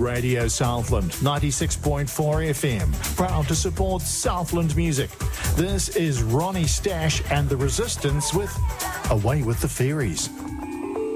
Radio Southland, 96.4 FM. Proud to support Southland music. This is Ronnie Stash and the Resistance with Away with the Fairies.